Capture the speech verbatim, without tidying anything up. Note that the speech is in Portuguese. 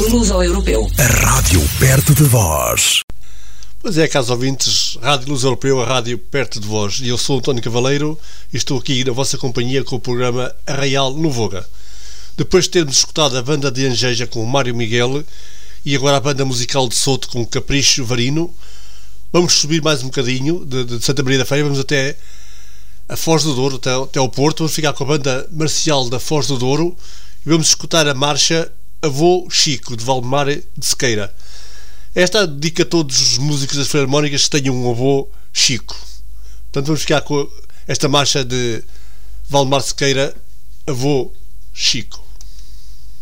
Luso-Europeu. A rádio perto de vós. Pois é, caros ouvintes, Rádio Luso-Europeu, a rádio perto de vós. E eu sou o António Cavaleiro e estou aqui na vossa companhia com o programa Arraial no Voga. Depois de termos escutado a banda de Angeja com o Mário Miguel e agora a banda musical de Soto com Capricho Varino, vamos subir mais um bocadinho de, de Santa Maria da Feira, vamos até a Foz do Douro, até, até ao Porto, vamos ficar com a banda marcial da Foz do Douro e vamos escutar a marcha Avô Chico, de Valdemar de Sequeira. Esta dedica a todos os músicos das Filarmónicas que tenham um avô Chico. Portanto, vamos ficar com esta marcha de Valdemar de Sequeira, Avô Chico.